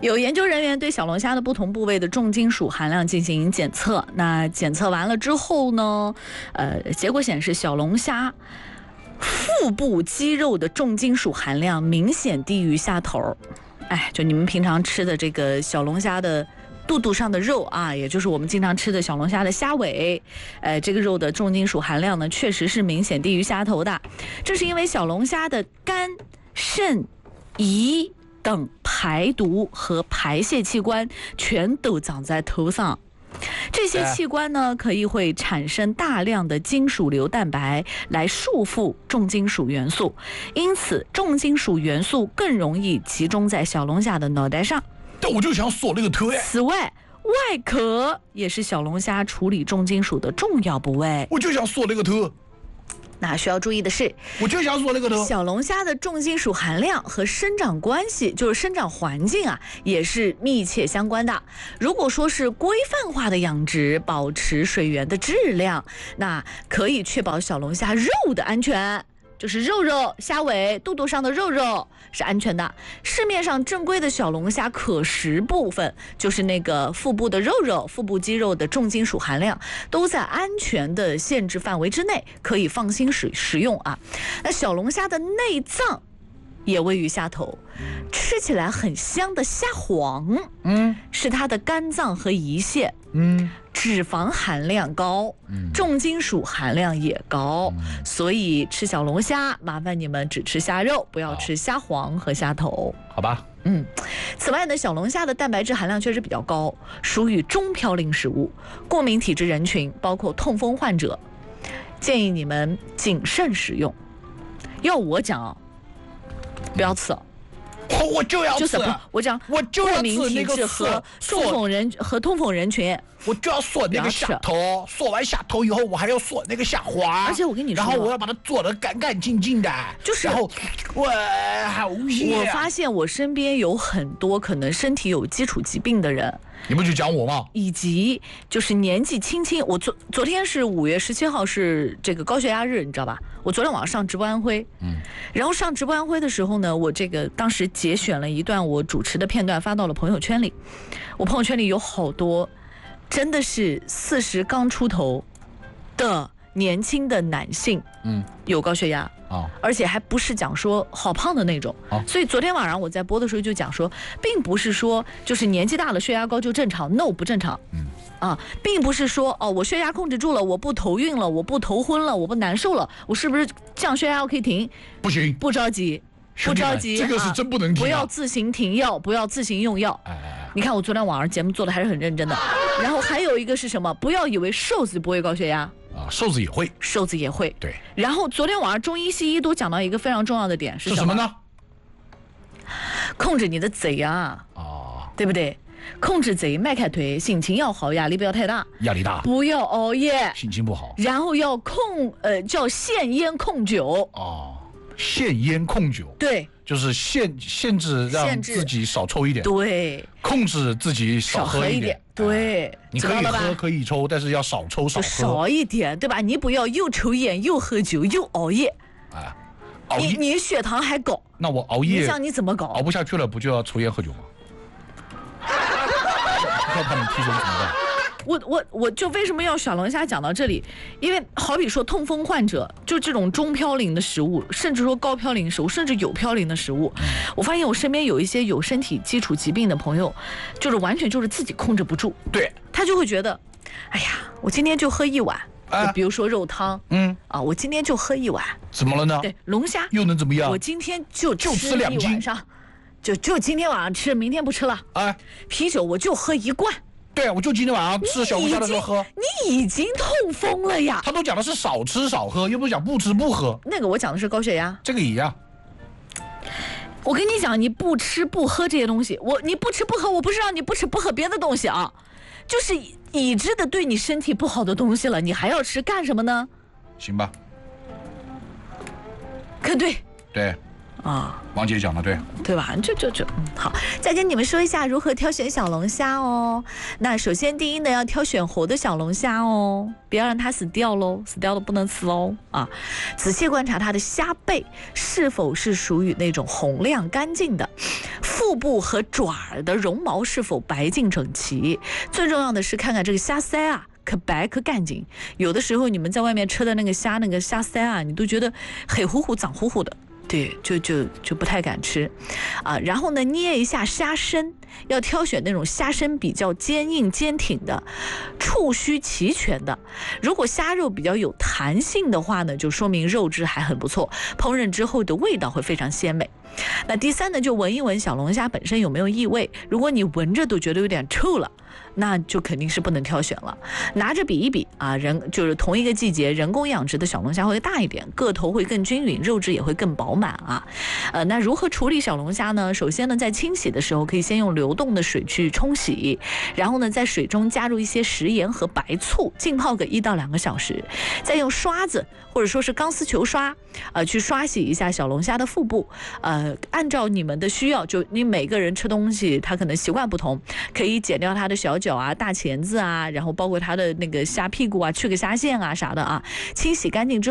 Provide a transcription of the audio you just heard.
有研究人员对小龙虾的不同部位的重金属含量进行检测，那检测完了之后呢，结果显示小龙虾腹部肌肉的重金属含量明显低于虾头。就你们平常吃的这个小龙虾的肚肚上的肉啊，也就是我们经常吃的小龙虾的虾尾，这个肉的重金属含量呢，确实是明显低于虾头的。这是因为小龙虾的肝、肾、胰等排毒和排泄器官全都长在头上。这些器官呢，可以会产生大量的金属硫蛋白来束缚重金属元素，因此重金属元素更容易集中在小龙虾的脑袋上。 但我就想锁那个头。 此外，外壳也是小龙虾处理重金属的重要部位。 我就想锁那个头。 那需要注意的是， 我就想锁那个头。 小龙虾的重金属含量和生长关系，就是生长环境啊，也是密切相关的。如果说是规范化的养殖，保持水源的质量，那可以确保小龙虾肉的安全。就是肉肉、虾尾、肚肚上的肉肉是安全的。市面上正规的小龙虾可食部分，就是那个腹部的肉肉、腹部肌肉的重金属含量，都在安全的限制范围之内，可以放心食用啊。那小龙虾的内脏也位于虾头，吃起来很香的虾黄，是它的肝脏和胰腺，脂肪含量高，重金属含量也高，所以吃小龙虾，麻烦你们只吃虾肉，不要吃虾黄和虾头， 好吧？ 此外呢，小龙虾的蛋白质含量确实比较高，属于中嘌呤食物，过敏体质人群，包括痛风患者，建议你们谨慎食用。要我讲，不要吃。 我就要吃， 就是我讲， 我就要过敏体质和痛风人群， 我就要锁那个虾头，锁完虾头以后，我还要锁那个虾花， 而且我跟你说， 然后我要把它做得干干净净的， 就是然后好恶我发现我身边有很多可能身体有基础疾病的人， 你不就讲我吗？ 以及就是年纪轻轻，我昨天是5月17号是这个高血压日，你知道吧？我昨天晚上上直播安徽，然后上直播安徽的时候呢，我这个当时节选了一段我主持的片段发到了朋友圈里，我朋友圈里有好多真的是40刚出头的年轻的男性，有高血压。而且还不是讲说好胖的那种，所以昨天晚上我在播的时候就讲说，并不是说就是年纪大了血压高就正常 ，no 不正常，并不是说我血压控制住了，我不头晕了，我不头昏了，我不难受了，我是不是降血压我可以停？ 不行， 不着急，不着急， 这个是真不能停， 不要自行停药，不要自行用药。你看我昨天晚上节目做的还是很认真的。然后还有一个是什么？不要以为瘦子不会高血压。 瘦子也会， 瘦子也会。 对。 然后昨天晚上中医西医都讲到一个非常重要的点是什么呢？ 控制你的嘴啊，对不对？控制嘴，迈开腿，心情要好，压力不要太大。 压力大， 不要熬夜， 心情不好。 然后要叫限烟控酒。 限烟控酒， 对， 就是限制让自己少抽一点， 对， 控制自己少喝一点， 对， 你可以喝可以抽，但是要少抽少喝， 少一点，对吧？你不要又抽烟又喝酒又熬夜，你血糖还高， 那我熬夜， 你想你怎么搞？ 熬不下去了，不就要抽烟喝酒吗？看他们提神怎么办？ 我就为什么要小龙虾讲到这里？因为好比说痛风患者，就这种中嘌呤的食物，甚至说高嘌呤食物，甚至有嘌呤的食物，我发现我身边有一些有身体基础疾病的朋友，就是完全就是自己控制不住， 对， 他就会觉得，哎呀，我今天就喝1碗，比如说肉汤，我今天就喝1碗， 怎么了呢？ 对，龙虾又能怎么样？ 我今天就吃2斤， 晚上，就今天晚上吃，明天不吃了，啤酒我就喝1罐。 对，我就今天晚上吃小龙虾的时候喝。 你已经痛风了呀！ 他都讲的是少吃少喝，又不是讲不吃不喝。 那个我讲的是高血压， 这个一样。 我跟你讲，你不吃不喝这些东西，你不吃不喝，我不是让你不吃不喝别的东西啊，就是已知的对你身体不好的东西了，你还要吃干什么呢？ 行吧。 可对。 对。 啊。 王姐讲的对， 对吧？好，再跟你们说一下如何挑选小龙虾哦。那首先第一呢，要挑选活的小龙虾哦，不要让它死掉喽，死掉了不能吃哦啊。仔细观察它的虾背是否是属于那种红亮干净的，腹部和爪儿的绒毛是否白净整齐。最重要的是看看这个虾鳃啊。可白可干净，有的时候你们在外面吃的那个虾鳃啊，你都觉得黑乎乎、脏乎乎的，对，就不太敢吃，啊。然后呢，捏一下虾身，要挑选那种虾身比较坚硬坚挺的，触须齐全的。如果虾肉比较有弹性的话呢，就说明肉质还很不错，烹饪之后的味道会非常鲜美。那第三呢，就闻一闻小龙虾本身有没有异味，如果你闻着都觉得有点臭了，那就肯定是不能挑选了。拿着比一比啊，就是同一个季节人工养殖的小龙虾会大一点，个头会更均匀，肉质也会更饱满啊。那如何处理小龙虾呢？首先呢，在清洗的时候可以先用流动的水去冲洗，然后呢，在水中加入一些食盐和白醋，浸泡个1到2个小时，再用刷子或者说是钢丝球刷，去刷洗一下小龙虾的腹部。按照你们的需要，就你每个人吃东西他可能习惯不同，可以剪掉它的小脚啊、大钳子啊，然后包括它的那个虾屁股啊，去个虾线啊啥的啊，清洗干净之后。